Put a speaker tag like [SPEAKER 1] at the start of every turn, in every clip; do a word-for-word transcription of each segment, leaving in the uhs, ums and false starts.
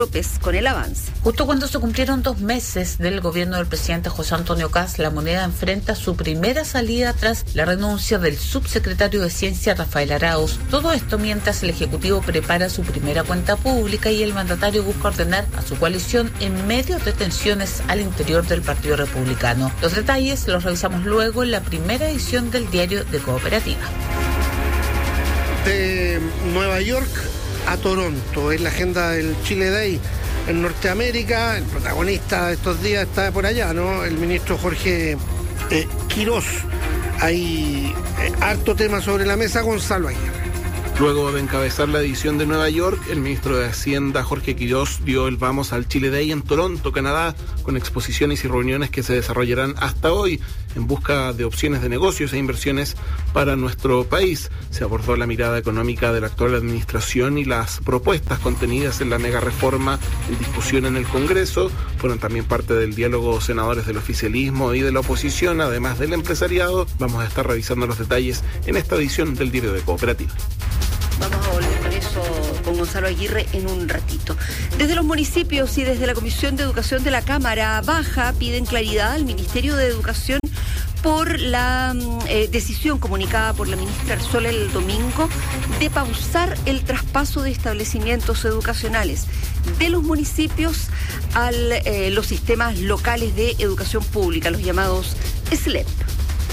[SPEAKER 1] López con el avance.
[SPEAKER 2] Justo cuando se cumplieron dos meses del gobierno del presidente José Antonio Kast, La Moneda enfrenta su primera salida tras la renuncia del subsecretario de Ciencia Rafael Arauz. Todo esto mientras el Ejecutivo prepara su primera cuenta pública y el mandatario busca ordenar a su coalición en medio de tensiones al interior del Partido Republicano. Los detalles los revisamos luego en la primera edición del Diario de Cooperativa.
[SPEAKER 3] De Nueva York a Toronto, en la agenda del Chile Day en Norteamérica. El protagonista de estos días está por allá, ¿no? El ministro Jorge eh, Quirós. Hay eh, harto tema sobre la mesa. Gonzalo Aguirre.
[SPEAKER 4] Luego de encabezar la edición de Nueva York, el ministro de Hacienda, Jorge Quirós, dio el vamos al Chile Day en Toronto, Canadá, con exposiciones y reuniones que se desarrollarán hasta hoy en busca de opciones de negocios e inversiones para nuestro país. Se abordó la mirada económica de la actual administración y las propuestas contenidas en la mega reforma en discusión en el Congreso. Fueron también parte del diálogo senadores del oficialismo y de la oposición, además del empresariado. Vamos a estar revisando los detalles en esta edición del Diario de Cooperativa.
[SPEAKER 1] Vamos a volver con eso con Gonzalo Aguirre en un ratito. Desde los municipios y desde la Comisión de Educación de la Cámara Baja piden claridad al Ministerio de Educación por la eh, decisión comunicada por la ministra Arzola el domingo de pausar el traspaso de establecimientos educacionales de los municipios a eh, los sistemas locales de educación pública, los llamados S L E P.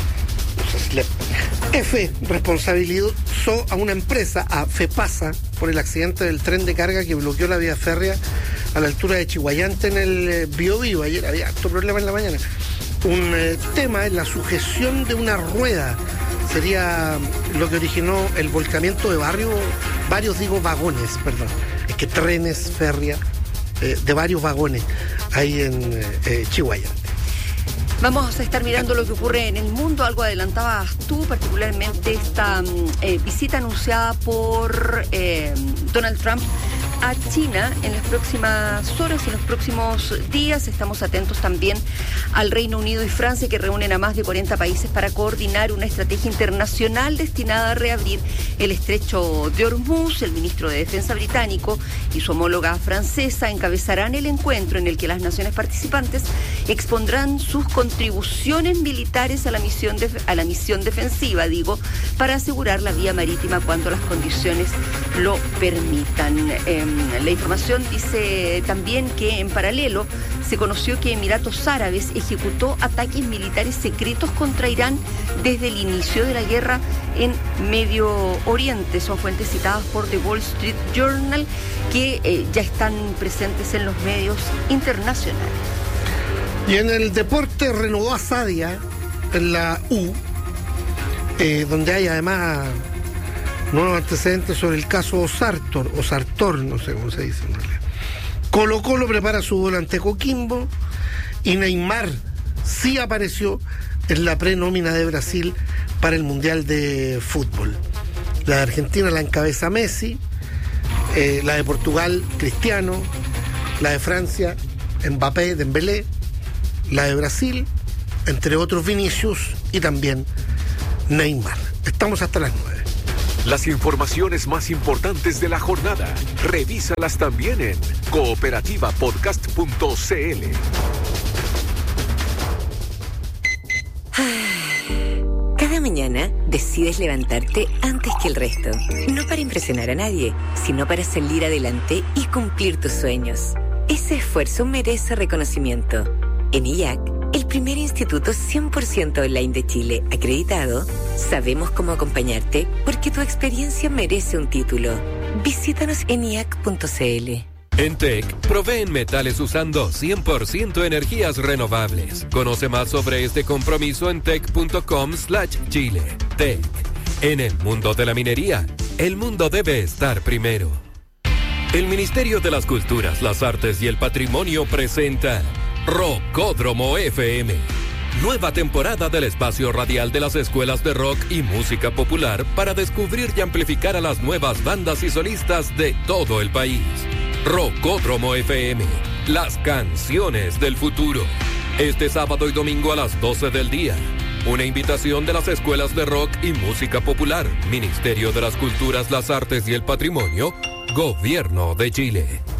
[SPEAKER 3] S L E P. F responsabilizó a una empresa, a FEPASA, por el accidente del tren de carga que bloqueó la vía férrea a la altura de Chihuayante en el Biobío. Ayer había harto problema en la mañana. Un eh, tema es la sujeción de una rueda. Sería lo que originó el volcamiento de varios, varios digo vagones, perdón. Es que trenes, férrea, eh, de varios vagones ahí en eh, Chihuayante.
[SPEAKER 1] Vamos a estar mirando lo que ocurre en el mundo. Algo adelantabas tú, particularmente esta eh, visita anunciada por eh, Donald Trump a China en las próximas horas y en los próximos días. Estamos atentos también al Reino Unido y Francia, que reúnen a más de cuarenta países para coordinar una estrategia internacional destinada a reabrir el estrecho de Hormuz. El ministro de Defensa británico y su homóloga francesa encabezarán el encuentro en el que las naciones participantes expondrán sus contribuciones militares a la misión de, a la misión defensiva, digo, para asegurar la vía marítima cuando las condiciones lo permitan. Eh, La información dice también que en paralelo se conoció que Emiratos Árabes ejecutó ataques militares secretos contra Irán desde el inicio de la guerra en Medio Oriente. Son fuentes citadas por The Wall Street Journal que eh, ya están presentes en los medios internacionales.
[SPEAKER 3] Y en el deporte renovó a Sadia en la U, eh, donde hay además nuevos antecedentes sobre el caso Sartor, o Sartor, no sé cómo se dice en realidad. Colo Colo prepara su gol ante Coquimbo y Neymar sí apareció en la prenómina de Brasil para el Mundial de Fútbol. La de Argentina la encabeza Messi, eh, la de Portugal Cristiano, la de Francia Mbappé, Dembélé, la de Brasil, entre otros Vinicius y también Neymar. Estamos hasta las nueve.
[SPEAKER 5] Las informaciones más importantes de la jornada, revísalas también en cooperativa podcast punto c l.
[SPEAKER 6] Cada mañana decides levantarte antes que el resto. No para impresionar a nadie, sino para salir adelante y cumplir tus sueños. Ese esfuerzo merece reconocimiento. En I A C, el primer instituto cien por ciento online de Chile acreditado, sabemos cómo acompañarte porque tu experiencia merece un título. Visítanos en i a c punto c l.
[SPEAKER 7] En T E C, proveen metales usando cien por ciento energías renovables. Conoce más sobre este compromiso en tec punto com slash chile. T E C. En el mundo de la minería, el mundo debe estar primero. El Ministerio de las Culturas, las Artes y el Patrimonio presenta Rockódromo F M. Nueva temporada del espacio radial de las escuelas de rock y música popular para descubrir y amplificar a las nuevas bandas y solistas de todo el país. Rockódromo F M, las canciones del futuro. Este sábado y domingo a las doce del día. Una invitación de las escuelas de rock y música popular, Ministerio de las Culturas, las Artes y el Patrimonio, Gobierno de Chile.